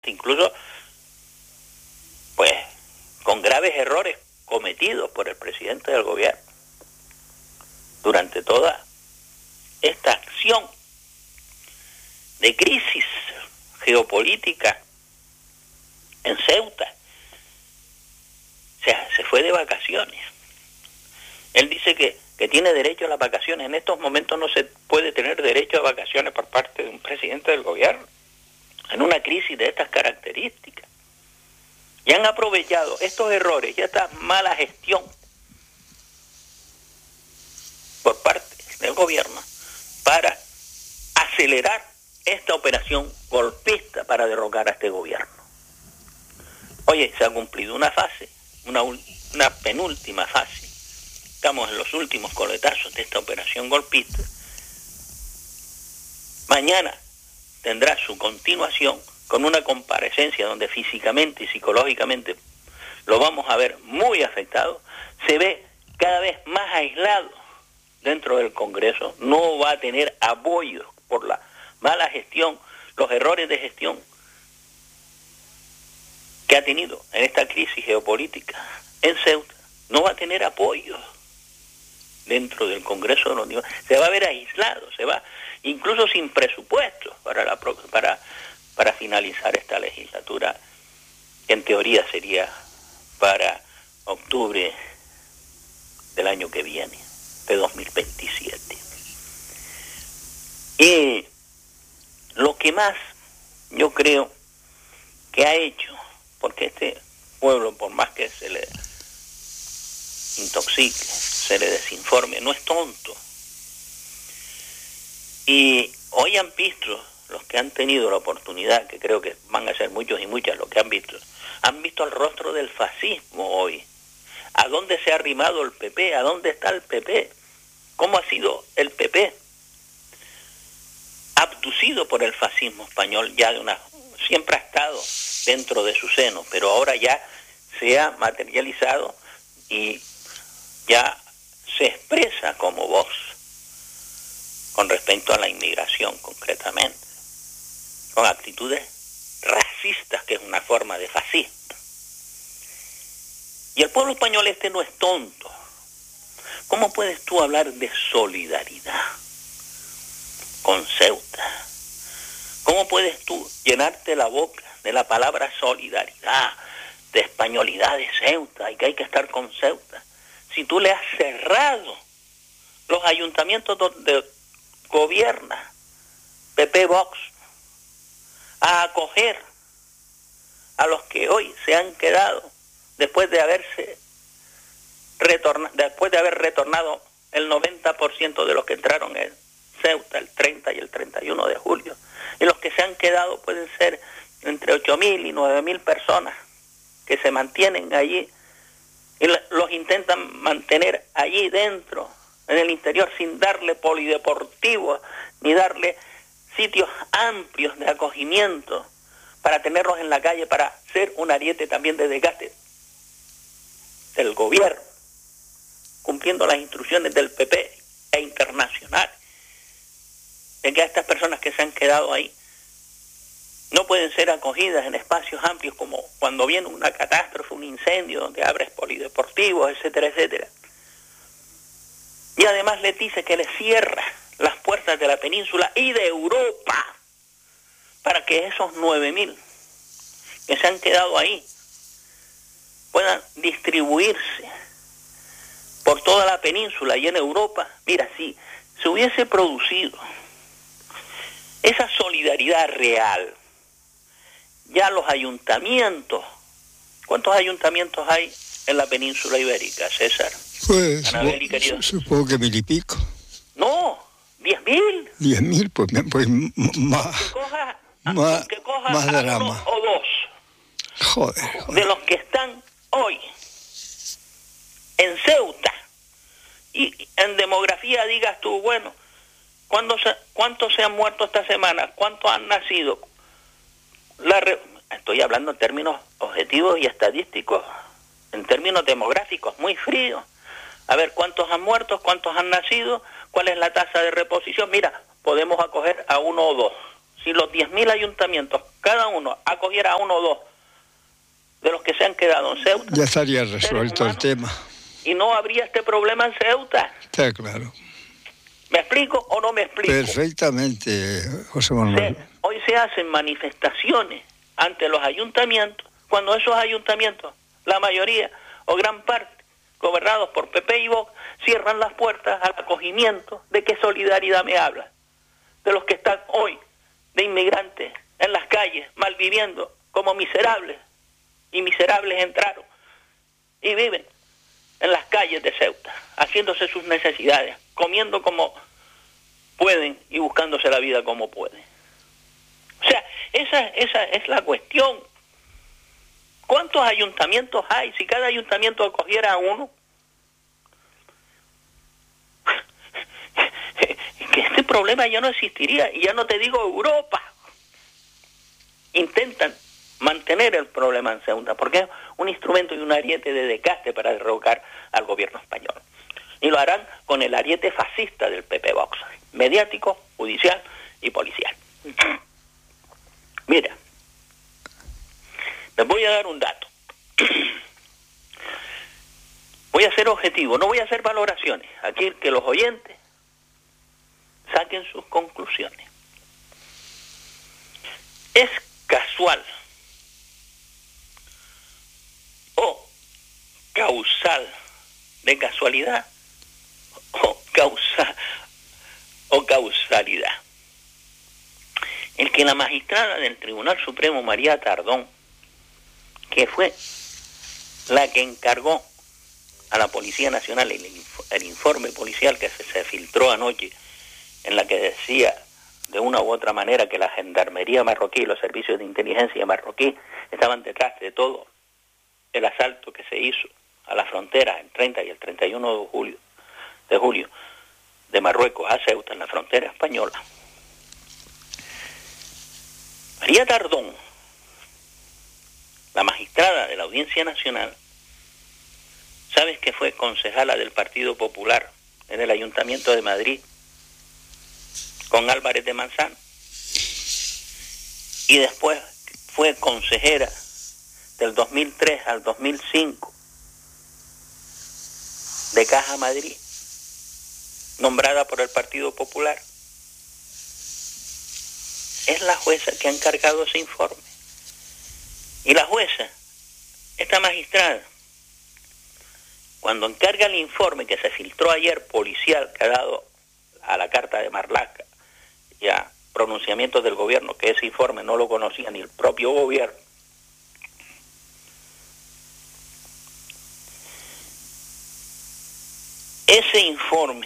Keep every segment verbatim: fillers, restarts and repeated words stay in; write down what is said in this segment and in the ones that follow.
incluso pues con graves errores cometidos por el presidente del gobierno durante toda esta acción de crisis geopolítica en Ceuta. O sea, se fue de vacaciones. Él dice que, que tiene derecho a las vacaciones. En estos momentos no se puede tener derecho a vacaciones por parte de un presidente del gobierno en una crisis de estas características. Y han aprovechado estos errores y esta mala gestión por parte del gobierno para acelerar esta operación golpista para derrocar a este gobierno. Oye, se ha cumplido una fase, una, una penúltima fase. Estamos en los últimos coletazos de esta operación golpista. Mañana tendrá su continuación con una comparecencia donde físicamente y psicológicamente lo vamos a ver muy afectado. Se ve cada vez más aislado dentro del Congreso. No va a tener apoyo por la mala gestión, los errores de gestión que ha tenido en esta crisis geopolítica en Ceuta. No va a tener apoyo dentro del Congreso de los Diputados. Se va a ver aislado, se va incluso sin presupuesto para la para para finalizar esta legislatura, que en teoría sería para octubre del año que viene, de dos mil veintisiete. Y lo que más yo creo que ha hecho, porque este pueblo, por más que se le intoxique, se le desinforme, no es tonto. Y hoy han visto, los que han tenido la oportunidad, que creo que van a ser muchos y muchas los que han visto, han visto el rostro del fascismo hoy. ¿A dónde se ha arrimado el P P? ¿A dónde está el P P? ¿Cómo ha sido el P P abducido por el fascismo español? Ya de una siempre ha estado dentro de su seno, pero ahora ya se ha materializado y ya se expresa como voz con respecto a la inmigración concretamente, con actitudes racistas, que es una forma de fascismo. Y el pueblo español este no es tonto. ¿Cómo puedes tú hablar de solidaridad con Ceuta? ¿Cómo puedes tú llenarte la boca de la palabra solidaridad, de españolidad de Ceuta y que hay que estar con Ceuta, si tú le has cerrado los ayuntamientos donde gobierna P P Vox a acoger a los que hoy se han quedado después de haberse retornado, después de haber retornado el noventa por ciento de los que entraron en Ceuta el treinta y el treinta y uno de julio, y los que se han quedado pueden ser entre ocho mil y nueve mil personas que se mantienen allí y los intentan mantener allí dentro, en el interior, sin darle polideportivos ni darle sitios amplios de acogimiento para tenerlos en la calle, para ser un ariete también de desgaste del gobierno, cumpliendo las instrucciones del P P e internacional, de que a estas personas que se han quedado ahí no pueden ser acogidas en espacios amplios como cuando viene una catástrofe, un incendio, donde abres polideportivos, etcétera, etcétera. Y además les dice que les cierra las puertas de la península y de Europa para que esos nueve mil que se han quedado ahí puedan distribuirse por toda la península y en Europa. Mira, si se hubiese producido esa solidaridad real, ya los ayuntamientos, ¿cuántos ayuntamientos hay en la península ibérica, César? Pues Anabel, supongo, supongo que mil y pico. No, diez mil. Diez mil, pues, pues más, que coja, más, que coja más a drama. uno o dos joder, joder. de los que están hoy en Ceuta. Y en demografía digas tú, bueno, ¿cuántos se, cuántos se han muerto esta semana? ¿Cuántos han nacido? La re... Estoy hablando en términos objetivos y estadísticos, en términos demográficos, muy fríos. A ver, ¿cuántos han muerto? ¿Cuántos han nacido? ¿Cuál es la tasa de reposición? Mira, podemos acoger a uno o dos. Si los diez mil ayuntamientos cada uno acogiera a uno o dos de los que se han quedado en Ceuta, ya estaría resuelto el tema. Y no habría este problema en Ceuta. Está claro. ¿Me explico o no me explico? Perfectamente, José Manuel. Se, hoy se hacen manifestaciones ante los ayuntamientos, cuando esos ayuntamientos, la mayoría o gran parte, gobernados por P P y Vox, cierran las puertas al acogimiento. ¿De qué solidaridad me habla? De los que están hoy de inmigrantes en las calles, malviviendo como miserables, y miserables entraron y viven en las calles de Ceuta, haciéndose sus necesidades, comiendo como pueden y buscándose la vida como pueden. O sea, esa, esa es la cuestión. ¿Cuántos ayuntamientos hay? Si cada ayuntamiento acogiera a uno, que este problema ya no existiría. Y ya no te digo Europa. Intentan mantener el problema en Ceuta, porque es un instrumento y un ariete de desgaste para derrocar al gobierno español. Y lo harán con el ariete fascista del P P Vox, mediático, judicial y policial. Mira, les voy a dar un dato. Voy a ser objetivo, no voy a hacer valoraciones. Aquí que los oyentes saquen sus conclusiones. Es casual o causal, de casualidad o causa o causalidad, el que la magistrada del Tribunal Supremo, María Tardón, que fue la que encargó a la Policía Nacional el, el informe policial que se, se filtró anoche, en la que decía de una u otra manera que la gendarmería marroquí y los servicios de inteligencia marroquí estaban detrás de todo el asalto que se hizo a la frontera el treinta y el treinta y uno de julio, de julio de Marruecos a Ceuta, en la frontera española. María Tardón, la magistrada de la Audiencia Nacional, ¿sabes que fue concejala del Partido Popular en el Ayuntamiento de Madrid con Álvarez de Manzano? Y después fue consejera del dos mil tres al dos mil cinco de Caja Madrid, nombrada por el Partido Popular. Es la jueza que ha encargado ese informe. Y la jueza, esta magistrada, cuando encarga el informe que se filtró ayer policial, que ha dado a la carta de Marlaska y a pronunciamientos del gobierno, que ese informe no lo conocía ni el propio gobierno, ese informe,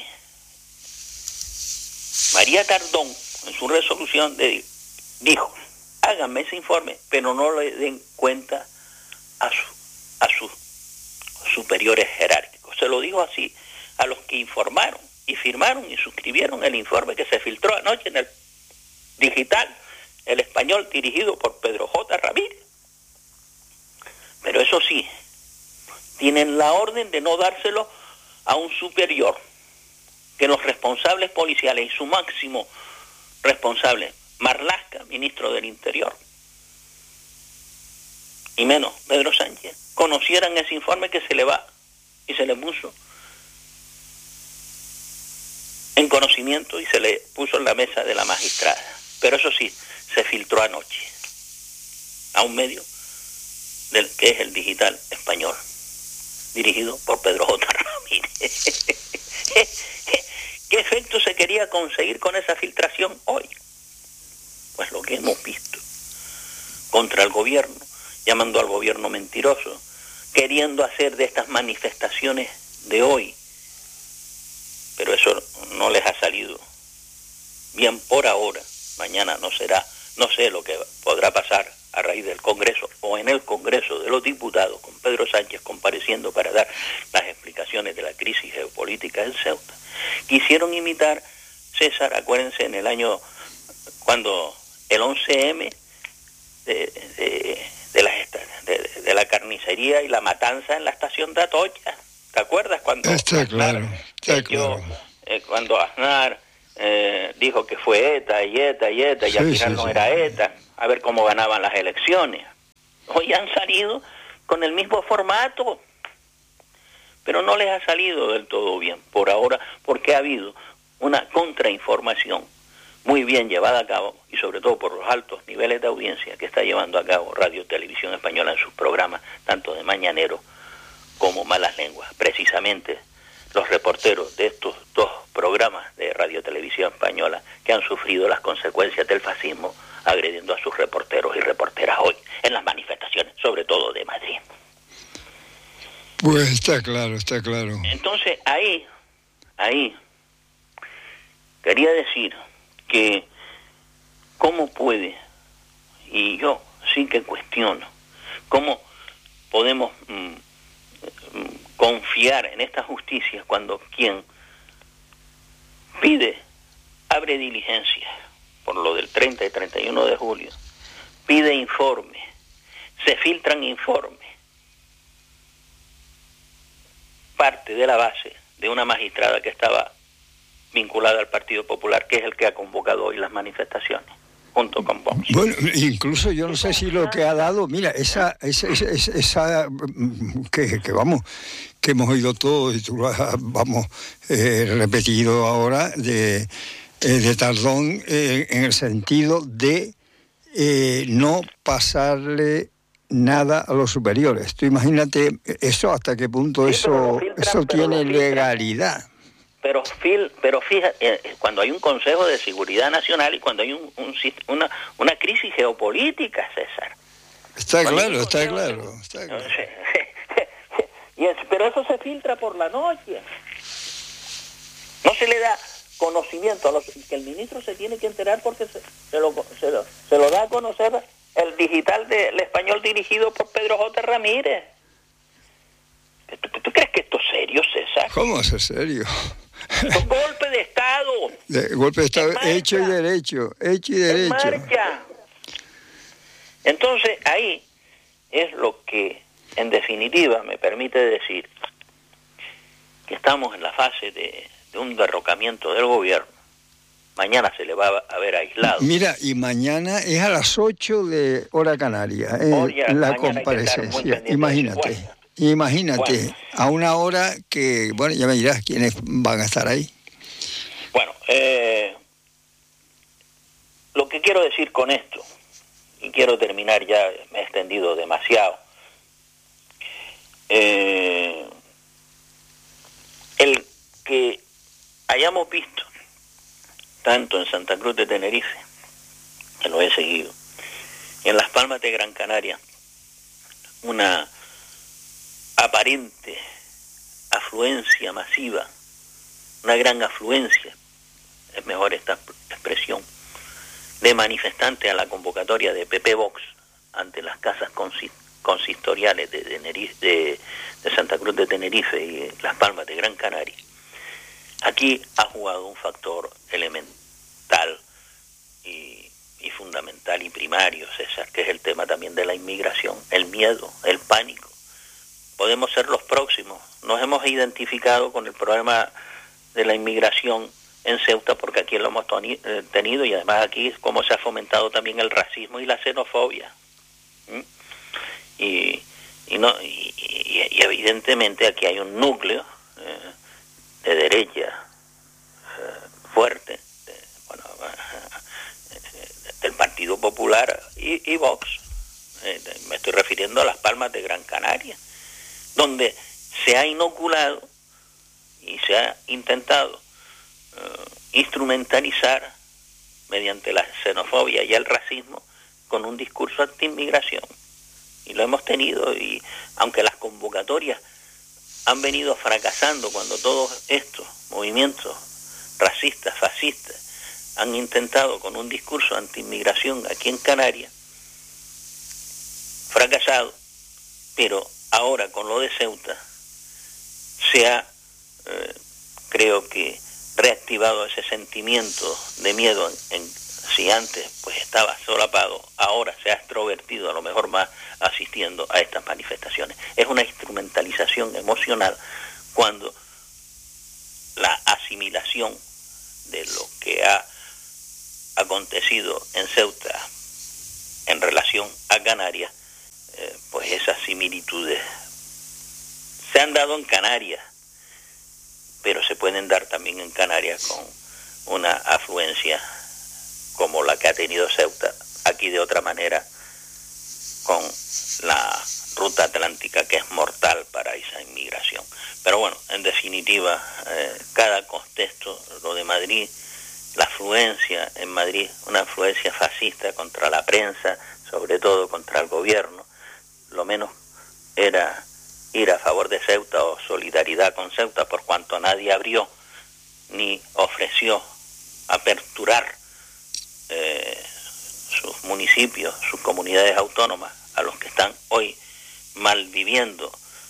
María Tardón, en su resolución, de, dijo, háganme ese informe, pero no le den cuenta a, su, a sus superiores jerárquicos. Se lo digo así a los que informaron y firmaron y suscribieron el informe que se filtró anoche en el digital, El Español, dirigido por Pedro J. Ramírez. Pero eso sí, tienen la orden de no dárselo a un superior, que los responsables policiales y su máximo responsable, Marlaska, ministro del Interior, y menos Pedro Sánchez, conocieran ese informe que se le va y se le puso en conocimiento y se le puso en la mesa de la magistrada. Pero eso sí, se filtró anoche a un medio del que es el Digital Español, dirigido por Pedro J. Ramírez. ¿Qué efecto se quería conseguir con esa filtración hoy? Pues lo que hemos visto, contra el gobierno, llamando al gobierno mentiroso, queriendo hacer de estas manifestaciones de hoy, pero eso no les ha salido bien por ahora. Mañana no será, no sé lo que podrá pasar a raíz del Congreso o en el Congreso de los Diputados, con Pedro Sánchez compareciendo para dar las explicaciones de la crisis geopolítica en Ceuta. Quisieron imitar, César, acuérdense, en el año, cuando el once eme de, de, de, la, de, de la carnicería y la matanza en la estación de Atocha. ¿Te acuerdas? Cuando está Aznar, claro, está yo, claro. Eh, cuando Aznar eh, dijo que fue ETA y ETA y ETA, y sí, al final sí, no sí. era ETA, a ver cómo ganaban las elecciones. Hoy han salido con el mismo formato, pero no les ha salido del todo bien por ahora, porque ha habido una contrainformación muy bien llevada a cabo, y sobre todo por los altos niveles de audiencia que está llevando a cabo Radio Televisión Española en sus programas, tanto de mañanero como Malas Lenguas. Precisamente los reporteros de estos dos programas de Radio Televisión Española que han sufrido las consecuencias del fascismo, agrediendo a sus reporteros y reporteras hoy en las manifestaciones, sobre todo de Madrid. Pues está claro, está claro. Entonces ahí, ahí, quería decir que cómo puede, y yo sí que cuestiono, cómo podemos mm, confiar en esta justicia cuando quien pide, abre diligencias por lo del treinta y treinta y uno de julio, pide informes, se filtran informes, parte de la base de una magistrada que estaba vinculada al Partido Popular, que es el que ha convocado hoy las manifestaciones, junto con Vox. Bueno, incluso yo no sé si lo que ha dado, mira, esa, esa, esa, esa que, que vamos, que hemos oído todo y tú lo has, vamos, eh, repetido ahora, de, eh, de Tardón, eh, en el sentido de eh, no pasarle nada a los superiores. Tú imagínate eso, hasta qué punto Sí, eso, filtran, eso tiene legalidad. Pero, pero fíjate, eh, cuando hay un Consejo de Seguridad Nacional y cuando hay un, un, una, una crisis geopolítica, César. Está cuando claro, está claro, está claro. Y es, pero eso se filtra por la noche. No se le da conocimiento a los que el ministro se tiene que enterar porque se, se, lo, se, lo, se lo da a conocer el digital del Español dirigido por Pedro J. Ramírez. ¿Tú, tú, ¿Tú crees que esto es serio, César? ¿Cómo es serio? Es un golpe de Estado. De, golpe de Estado hecho y derecho, hecho y derecho. En marcha. Entonces, ahí es lo que, en definitiva, me permite decir que estamos en la fase de, de un derrocamiento del gobierno. Mañana se le va a ver aislado. Mira, y mañana es a las ocho de hora canaria, eh, Oye, la comparecencia. Imagínate, bueno, imagínate, bueno. A una hora que, bueno, ya me dirás quiénes van a estar ahí. Bueno, eh, lo que quiero decir con esto, y quiero terminar ya, me he extendido demasiado, eh, el que hayamos visto tanto en Santa Cruz de Tenerife, que lo he seguido, y en Las Palmas de Gran Canaria, una aparente afluencia masiva, una gran afluencia, es mejor esta expresión, de manifestantes a la convocatoria de P P Vox ante las casas consistoriales de, Tenerife, de, de Santa Cruz de Tenerife y Las Palmas de Gran Canaria. Aquí ha jugado un factor elemental y, y fundamental y primario, César, que es el tema también de la inmigración, el miedo, el pánico. Podemos ser los próximos. Nos hemos identificado con el problema de la inmigración en Ceuta porque aquí lo hemos tenido y además aquí es como se ha fomentado también el racismo y la xenofobia. ¿Mm? Y, y, no, y, y, y evidentemente aquí hay un núcleo eh, de derecha eh, fuerte, de, bueno, eh, del Partido Popular y, y Vox. Eh, me estoy refiriendo a Las Palmas de Gran Canaria, donde se ha inoculado y se ha intentado uh, instrumentalizar mediante la xenofobia y el racismo con un discurso anti-inmigración. Y lo hemos tenido, y aunque las convocatorias han venido fracasando cuando todos estos movimientos racistas, fascistas, han intentado con un discurso anti-inmigración aquí en Canarias, fracasado, pero ahora con lo de Ceuta se ha, eh, creo que, reactivado ese sentimiento de miedo en, en, si antes pues estaba solapado, ahora se ha extrovertido, a lo mejor más asistiendo a estas manifestaciones. Es una instrumentalización emocional cuando la asimilación de lo que ha acontecido en Ceuta en relación a Canarias, eh, pues esas similitudes se han dado en Canarias, pero se pueden dar también en Canarias con una afluencia como la que ha tenido Ceuta, aquí de otra manera, con la ruta atlántica, que es mortal para esa inmigración. Pero bueno, en definitiva, eh, cada contexto, lo de Madrid, la afluencia en Madrid, una afluencia fascista contra la prensa, sobre todo contra el gobierno, lo menos era ir a favor de Ceuta o solidaridad con Ceuta, por cuanto nadie abrió ni ofreció aperturar eh, sus municipios, sus comunidades autónomas a los que están hoy mal viviendo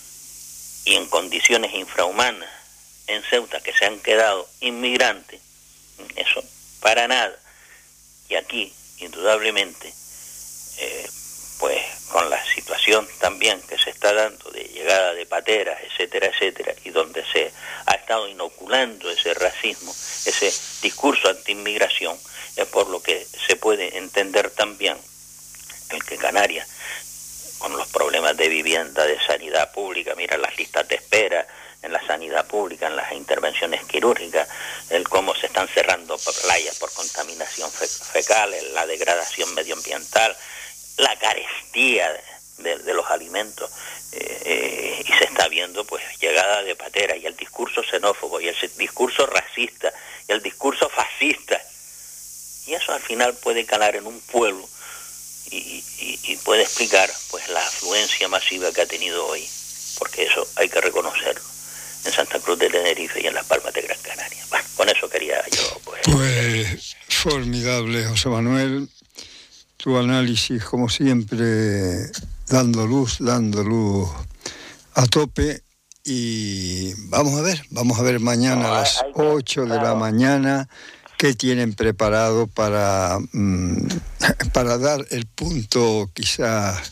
y en condiciones infrahumanas en Ceuta, que se han quedado inmigrantes. Eso para nada. Y aquí, indudablemente, eh, pues con la situación también que se está dando de llegada de pateras, etcétera, etcétera, y donde se ha estado inoculando ese racismo, ese discurso anti-inmigración, es por lo que se puede entender también el que Canarias, con los problemas de vivienda, de sanidad pública, mira las listas de espera en la sanidad pública, en las intervenciones quirúrgicas, el cómo se están cerrando playas por contaminación fe fecal, la degradación medioambiental, la carestía de, de, de los alimentos, eh, eh, y se está viendo pues llegada de pateras, y el discurso xenófobo, y el discurso racista, y el discurso fascista, y eso al final puede calar en un pueblo y, y, y puede explicar pues la afluencia masiva que ha tenido hoy, porque eso hay que reconocerlo, en Santa Cruz de Tenerife y en Las Palmas de Gran Canaria. Bueno, con eso quería yo pues... Pues formidable, José Manuel, tu análisis como siempre, dando luz, dando luz a tope, y vamos a ver, vamos a ver mañana no, a las ocho de la mañana qué tienen preparado para, mmm, para dar el punto quizás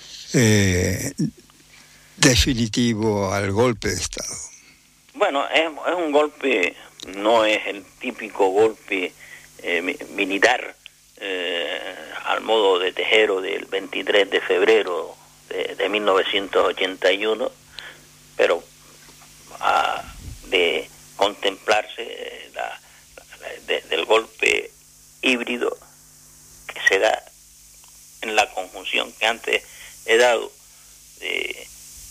eh, definitivo al golpe de Estado. Bueno, es, es un golpe, no es el típico golpe eh, militar eh, al modo de Tejero del veintitrés de febrero de, de mil novecientos ochenta y uno, pero a, de contemplarse la, la, de, del golpe híbrido que se da en la conjunción que antes he dado de,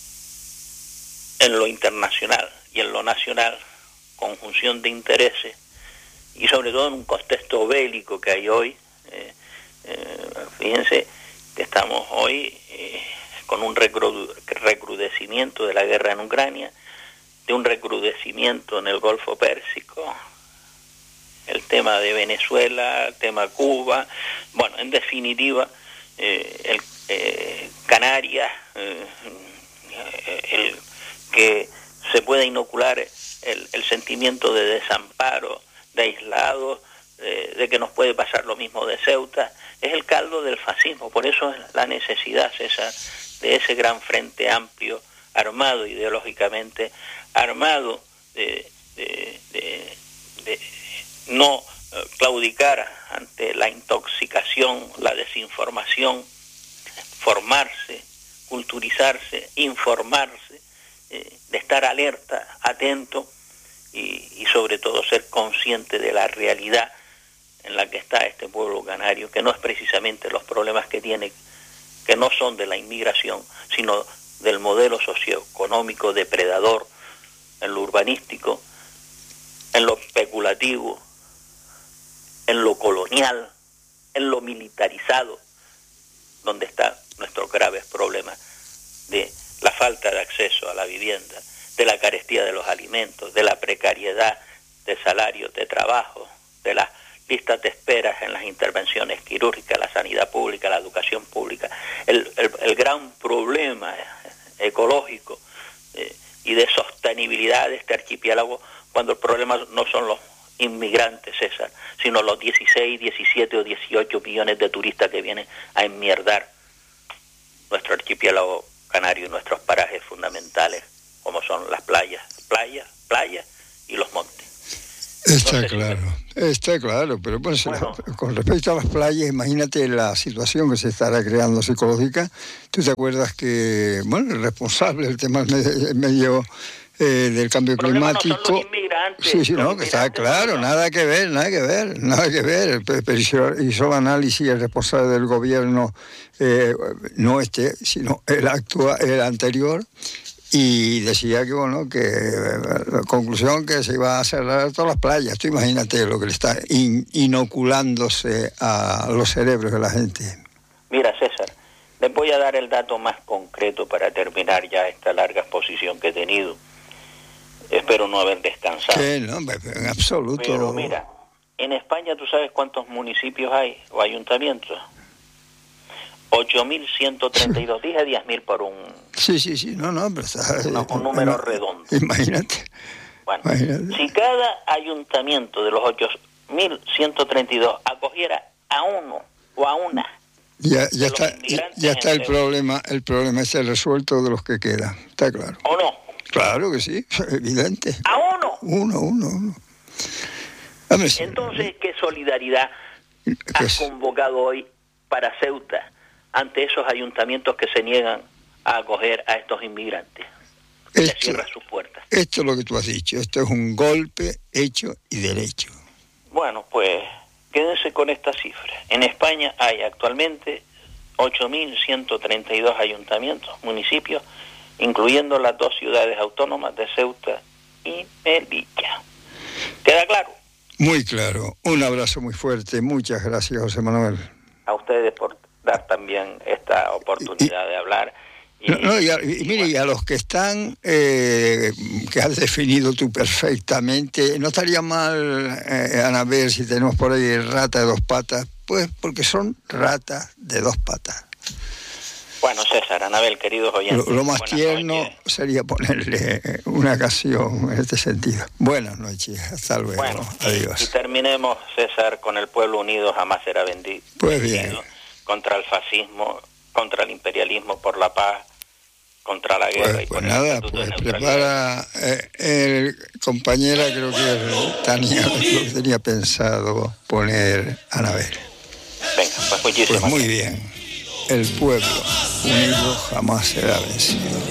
en lo internacional y en lo nacional, conjunción de intereses, y sobre todo en un contexto bélico que hay hoy. Eh, eh, fíjense que estamos hoy eh, con un recru recrudecimiento de la guerra en Ucrania, de un recrudecimiento en el Golfo Pérsico, el tema de Venezuela, el tema Cuba, bueno, en definitiva, eh, el, eh, Canarias, eh, el que se puede inocular el, el sentimiento de desamparo, de aislado, de, de que nos puede pasar lo mismo de Ceuta, es el caldo del fascismo. Por eso es la necesidad esa, de ese gran frente amplio, armado ideológicamente, armado de, de, de, de no claudicar ante la intoxicación, la desinformación, formarse, culturizarse, informarse, eh, de estar alerta, atento y, y sobre todo ser consciente de la realidad en la que está este pueblo canario, que no es precisamente los problemas que tiene, que no son de la inmigración, sino del modelo socioeconómico depredador, en lo urbanístico, en lo especulativo, en lo colonial, en lo militarizado, donde está nuestro grave problema de la falta de acceso a la vivienda, de la carestía de los alimentos, de la precariedad de salarios de trabajo, de las listas de esperas en las intervenciones quirúrgicas, la sanidad pública, la educación pública, el, el, el gran problema ecológico eh, y de sostenibilidad de este archipiélago, cuando el problema no son los inmigrantes, César, sino los dieciséis, diecisiete o dieciocho millones de turistas que vienen a enmierdar nuestro archipiélago canario y nuestros parajes fundamentales, como son las playas, playas, playas y los montes. Está claro. Está claro, pero bueno, Bueno. con respecto a las playas, imagínate la situación que se estará creando psicológica. ¿Tú te acuerdas que, bueno, el responsable del tema del medio eh, del cambio El problema no climático... son los inmigrantes. Sí, sí, los no, que está inmigrantes claro, no, nada que ver, nada que ver, nada que ver. Pero hizo, hizo el análisis el responsable del gobierno, eh, no este, sino el actual, el anterior. Y decía que, bueno, que la conclusión que se iba a cerrar todas las playas. Tú imagínate lo que le está in, inoculándose a los cerebros de la gente. Mira, César, les voy a dar el dato más concreto para terminar ya esta larga exposición que he tenido. Espero no haber descansado. Que no, en absoluto. Pero mira, en España, ¿tú sabes cuántos municipios hay o ayuntamientos? ocho mil ciento treinta y dos, dije diez mil por un... Sí, sí, sí, no, no, pero está... No, un número redondo. Imagínate. Bueno, imagínate. Si cada ayuntamiento de los ocho mil ciento treinta y dos acogiera a uno o a una... Ya, ya los está, ya, ya está el problema, el problema es el resuelto de los que quedan, está claro. ¿O no? Claro que sí, evidente. ¿A uno? Uno, uno, uno. Hombre, sí. Entonces, ¿qué solidaridad ¿Qué has es? convocado hoy para Ceuta ante esos ayuntamientos que se niegan a acoger a estos inmigrantes? Que Esto, cierran sus puertas. esto es lo que tú has dicho, esto es un golpe hecho y derecho. Bueno, pues quédense con esta cifra. En España hay actualmente ocho mil ciento treinta y dos ayuntamientos, municipios, incluyendo las dos ciudades autónomas de Ceuta y Melilla. ¿Queda claro? Muy claro. Un abrazo muy fuerte. Muchas gracias, José Manuel. A ustedes por dar también esta oportunidad de hablar. Y, no, no, y, a, y, y mire, y a los que están, eh, que has definido tú perfectamente, no estaría mal, eh, Anabel, si tenemos por ahí rata de dos patas, pues porque son ratas de dos patas. Bueno, César, Anabel, queridos oyentes. Lo, lo más tierno noches. Sería ponerle una canción en este sentido. Buenas noches, hasta luego. Bueno, adiós. Y, y terminemos, César, con el pueblo unido jamás será vencido. Pues bien. Contra el fascismo, contra el imperialismo, por la paz, contra la guerra. Pues, y pues por nada, el pues prepara, eh, el compañera, creo que Tania, lo que tenía pensado poner Anabel. Venga, pues muchísimas Pues muy bien. El pueblo unido jamás será vencido.